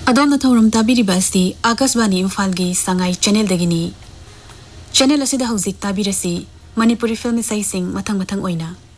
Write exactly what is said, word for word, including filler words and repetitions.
अदोम थौरम ताबीरिबासी आकाशवाणी इम्फाल की Sangai channel दगिनी channel असिदा हौजिक ताबीरसी Manipuri film इसाइसिंग मथंग मथंग ओइना